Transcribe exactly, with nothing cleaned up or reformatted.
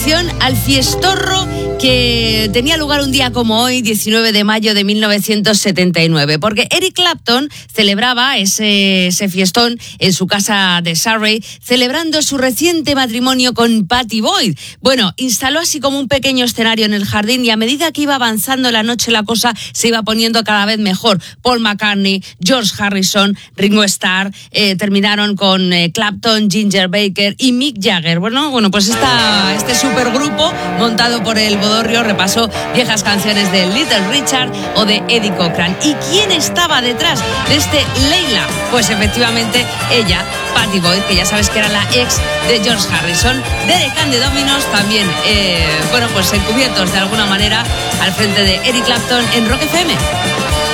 Al fiestorro que tenía lugar un día como hoy, diecinueve de mayo de mil novecientos setenta y nueve, porque Eric Clapton celebraba ese, ese fiestón en su casa de Surrey, celebrando su reciente matrimonio con Pattie Boyd. Bueno, instaló así como un pequeño escenario en el jardín, y a medida que iba avanzando la noche, la cosa se iba poniendo cada vez mejor. Paul McCartney, George Harrison, Ringo Starr, eh, terminaron con eh, Clapton, Ginger Baker y Mick Jagger. Bueno, bueno, pues esta, este supergrupo montado por el Bodorrio repasó viejas canciones de Little Richard o de Eddie Cochran. ¿Y quién estaba detrás de este Layla? Pues efectivamente ella, Pattie Boyd, que ya sabes que era la ex de George Harrison. Derek and the Dominos también, eh, bueno, pues encubiertos de alguna manera al frente de Eric Clapton en Rock F M.